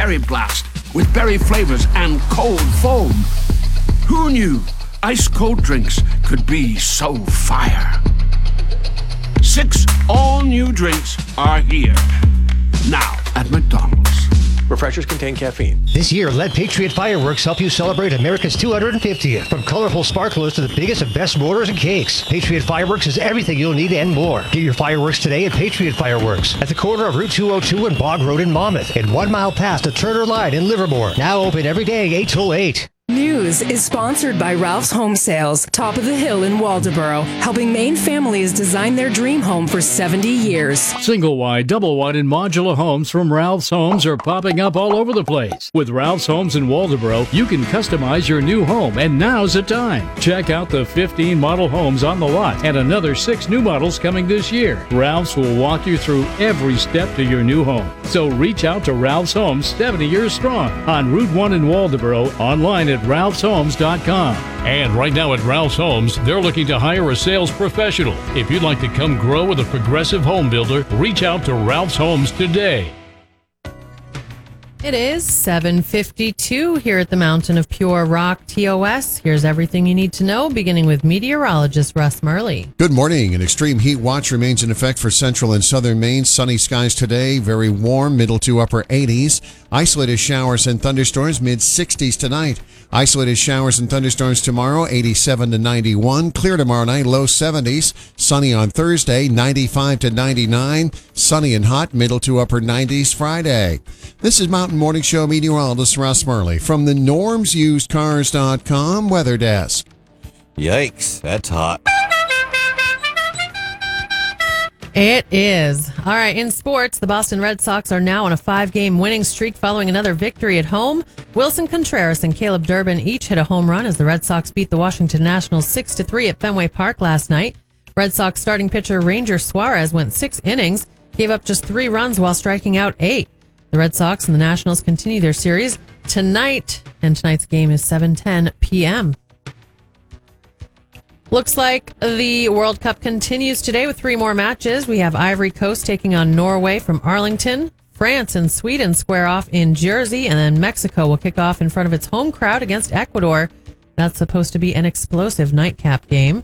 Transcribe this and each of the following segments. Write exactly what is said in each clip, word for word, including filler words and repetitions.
Berry Blast with berry flavors and cold foam. Who knew ice-cold drinks could be so fire? Six all-new drinks are here. Now at McDonald's. Refreshers contain caffeine. This year, let Patriot Fireworks help you celebrate America's two hundred fiftieth. From colorful sparklers to the biggest and best mortars and cakes, Patriot Fireworks is everything you'll need and more. Get your fireworks today at Patriot Fireworks at the corner of Route two oh two and Bog Road in Monmouth and one mile past the Turner Line in Livermore. Now open every day, eight till eight. News is sponsored by Ralph's Home Sales, top of the hill in Waldoboro, helping Maine families design their dream home for seventy years. Single wide, double wide, and modular homes from Ralph's Homes are popping up all over the place. With Ralph's Homes in Waldoboro, you can customize your new home, and now's the time. Check out the fifteen model homes on the lot and another six new models coming this year. Ralph's will walk you through every step to your new home. So reach out to Ralph's Homes, seventy years strong, on Route one in Waldoboro, online at ralphs homes dot com. And right now at Ralph's Homes, they're looking to hire a sales professional. If you'd like to come grow with a progressive home builder, reach out to Ralph's Homes today. It is seven fifty-two here at the Mountain of Pure Rock T O S. Here's everything you need to know, beginning with meteorologist Russ Murley. Good morning. An extreme heat watch remains in effect for central and southern Maine. Sunny skies today, very warm, middle to upper eighties. Isolated showers and thunderstorms, mid sixties tonight. Isolated showers and thunderstorms tomorrow, eighty-seven to ninety-one. Clear tomorrow night, low seventies. Sunny on Thursday, ninety-five to ninety-nine. Sunny and hot, middle to upper nineties Friday. This is Mountain Morning Show meteorologist Russ Murley from the norms used cars dot com weather desk. Yikes, that's hot. It is. All right, in sports, the Boston Red Sox are now on a five-game winning streak following another victory at home. Wilson Contreras and Caleb Durbin each hit a home run as the Red Sox beat the Washington Nationals six to three at Fenway Park last night. Red Sox starting pitcher Ranger Suarez went six innings, gave up just three runs while striking out eight. The Red Sox and the Nationals continue their series tonight, and tonight's game is seven ten p.m. Looks like the World Cup continues today with three more matches. We have Ivory Coast taking on Norway from Arlington. France and Sweden square off in Jersey, and then Mexico will kick off in front of its home crowd against Ecuador. That's supposed to be an explosive nightcap game.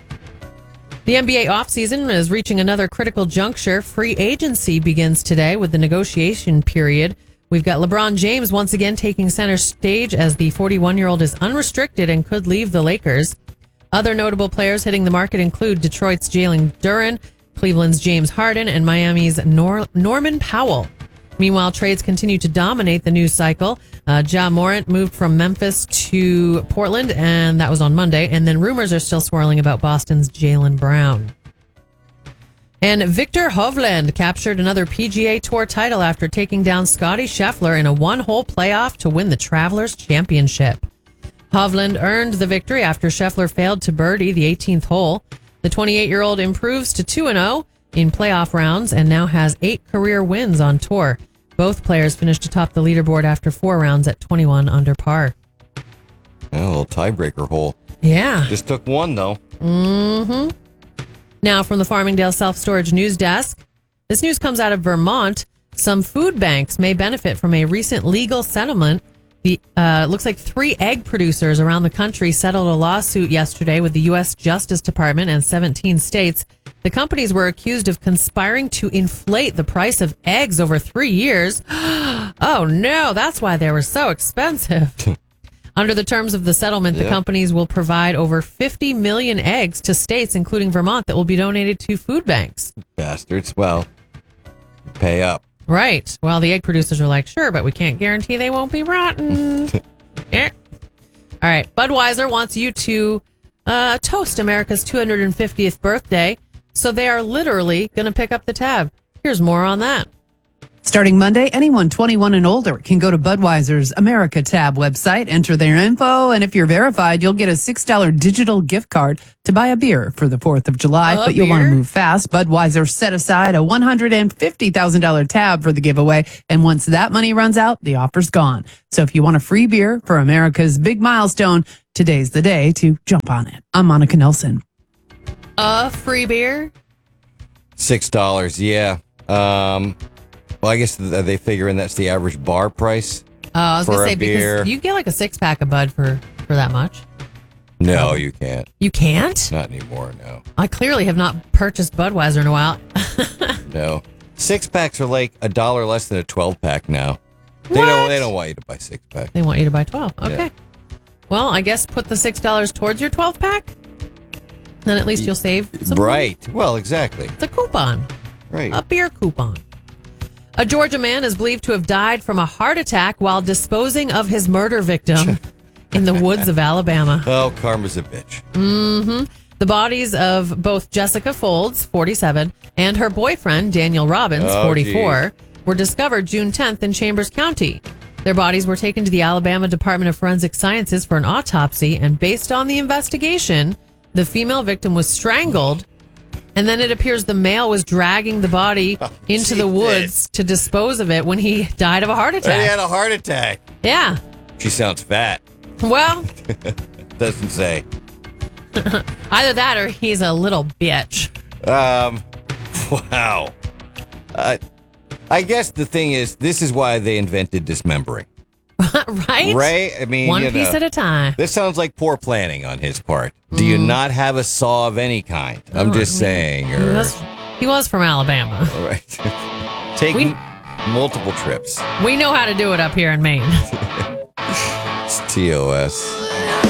The N B A offseason is reaching another critical juncture. Free agency begins today with the negotiation period. We've got LeBron James once again taking center stage as the forty-one-year-old is unrestricted and could leave the Lakers. Other notable players hitting the market include Detroit's Jalen Duren, Cleveland's James Harden, and Miami's Nor- Norman Powell. Meanwhile, trades continue to dominate the news cycle. Uh, Ja Morant moved from Memphis to Portland, and that was on Monday. And then rumors are still swirling about Boston's Jaylen Brown. And Victor Hovland captured another P G A Tour title after taking down Scottie Scheffler in a one-hole playoff to win the Travelers Championship. Hovland earned the victory after Scheffler failed to birdie the eighteenth hole. The twenty-eight-year-old improves to two and oh in playoff rounds and now has eight career wins on tour. Both players finished atop the leaderboard after four rounds at twenty-one under par. A little tiebreaker hole. Yeah. Just took one, though. Mm-hmm. Now from the Farmingdale Self-Storage News Desk. This news comes out of Vermont. Some food banks may benefit from a recent legal settlement. The uh, looks like three egg producers around the country settled a lawsuit yesterday with the U S Justice Department and seventeen states. The companies were accused of conspiring to inflate the price of eggs over three years. Oh, no, that's why they were so expensive. Under the terms of the settlement, Yep. the companies will provide over fifty million eggs to states, including Vermont, that will be donated to food banks. Bastards. Well, pay up. Right. Well, the egg producers are like, sure, but we can't guarantee they won't be rotten. Eh. All right. Budweiser wants you to uh, toast America's two hundred fiftieth birthday, so they are literally going to pick up the tab. Here's more on that. Starting Monday, anyone twenty-one and older can go to Budweiser's America tab website, enter their info, and if you're verified, you'll get a six dollars digital gift card to buy a beer for the fourth of July. A but you'll beer? want to move fast. Budweiser set aside a one hundred fifty thousand dollars tab for the giveaway, and once that money runs out, the offer's gone. So if you want a free beer for America's big milestone, today's the day to jump on it. I'm Monica Nelson. A free beer? Six dollars, yeah. Um, Well, I guess th- they figure in that's the average bar price. Uh, I was for gonna a say beer. because you get like a six pack of Bud for for that much. No, you can't. You can't? Not anymore. No, I clearly have not purchased Budweiser in a while. no. Six packs are like a dollar less than a twelve pack now. They What? don't. They don't want you to buy six pack. They want you to buy twelve. Okay. Yeah. Well, I guess put the six dollars towards your twelve pack. Then at least you'll save some money. Right. Well, exactly. It's a coupon. Right. A beer coupon. A Georgia man is believed to have died from a heart attack while disposing of his murder victim in the woods of Alabama. Oh, karma's a bitch. Mm-hmm. The bodies of both Jessica Folds, forty-seven, and her boyfriend, Daniel Robbins, Oh, forty-four, were discovered June tenth in Chambers County. Their bodies were taken to the Alabama Department of Forensic Sciences for an autopsy, and based on the investigation, the female victim was strangled, and then it appears the male was dragging the body Oh, into the woods to dispose of it when he died of a heart He attack. had a heart attack. Yeah. She sounds fat. Well, Doesn't say. either that or he's a little bitch. Um, wow. Uh, I guess the thing is, this is why they invented dismembering. Right? Right? I mean, One you piece know, at a time. This sounds like poor planning on his part. Do you Mm. not have a saw of any kind? I'm Oh, just I mean, saying. He Or, was, he was from Alabama. all right. Taking We- multiple trips. We know how to do it up here in Maine. It's T O S.